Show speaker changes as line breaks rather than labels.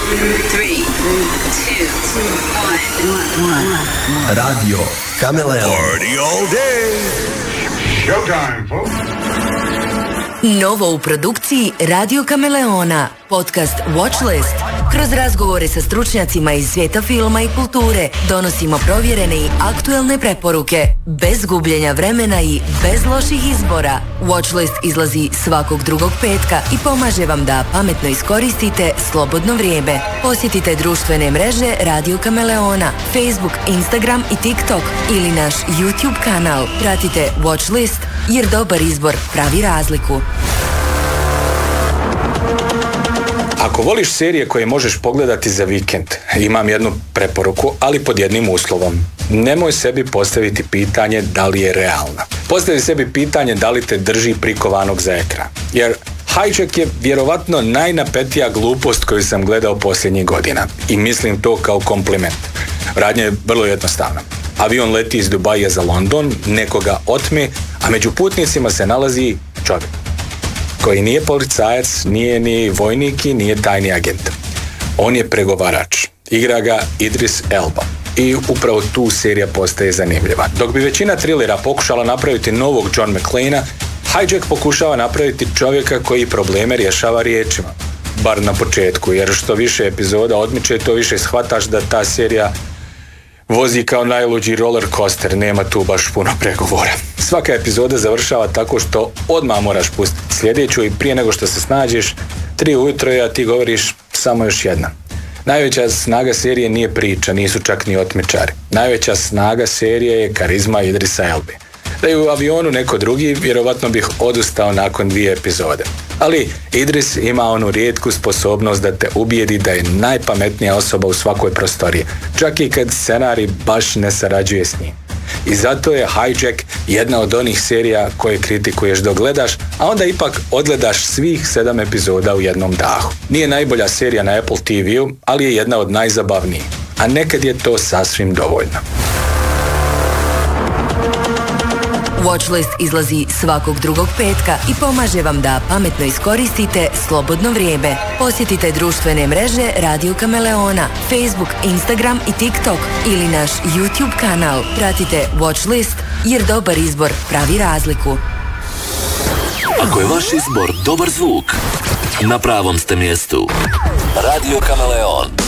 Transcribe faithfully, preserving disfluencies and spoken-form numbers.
three, two, one.
Radio Kameleon.
Party all day. Showtime, folks.
Novo u produkciji Radio Kameleona, podcast Watchlist. Kroz razgovore sa stručnjacima iz svijeta filma i kulture donosimo provjerene i aktuelne preporuke, bez gubljenja vremena i bez loših izbora. Watchlist izlazi svakog drugog petka i pomaže vam da pametno iskoristite slobodno vrijeme. Posjetite društvene mreže Radio Kameleona, Facebook, Instagram i TikTok ili naš YouTube kanal. Pratite Watchlist jer dobar izbor pravi razliku.
Ako voliš serije koje možeš pogledati za vikend, imam jednu preporuku, ali pod jednim uslovom. Nemoj sebi postaviti pitanje da li je realna. Postavi sebi pitanje da li te drži prikovanog za ekran. Jer Hijack je vjerovatno najnapetija glupost koju sam gledao posljednjih godina. I mislim to kao kompliment. Radnja je vrlo jednostavna. Avion leti iz Dubaija za London, nekoga otme, a među putnicima se nalazi čovjek koji nije policajac, nije ni vojnik i nije tajni agent. On je pregovarač. Igra ga Idris Elba. I upravo tu serija postaje zanimljiva. Dok bi većina trilera pokušala napraviti novog John McClane-a, Hijack pokušava napraviti čovjeka koji probleme rješava riječima. Bar na početku, jer što više epizoda odmiče, to više shvataš da ta serija vozi kao najluđi roller coaster, nema tu baš puno pregovora. Svaka epizoda završava tako što odmah moraš pustiti sljedeću i prije nego što se snađeš, tri ujutro a ti govoriš samo još jedna. Najveća snaga serije nije priča, nisu čak ni otmičari. Najveća snaga serije je karizma Idrisa Elbe. Da je u avionu neko drugi, vjerovatno bih odustao nakon dvije epizode. Ali Idris ima onu rijetku sposobnost da te ubijedi da je najpametnija osoba u svakoj prostoriji, čak i kad scenarij baš ne sarađuje s njim. I zato je Hijack jedna od onih serija koje kritikuješ dok gledaš, a onda ipak odgledaš svih sedam epizoda u jednom dahu. Nije najbolja serija na Apple T V-u, ali je jedna od najzabavnijih, a nekad je to sasvim dovoljno.
Watchlist izlazi svakog drugog petka i pomaže vam da pametno iskoristite slobodno vrijeme. Posjetite društvene mreže Radio Kameleona, Facebook, Instagram i TikTok ili naš YouTube kanal. Pratite Watchlist jer dobar izbor pravi razliku.
Ako je vaš izbor dobar zvuk, na pravom ste mjestu. Radio Kameleon.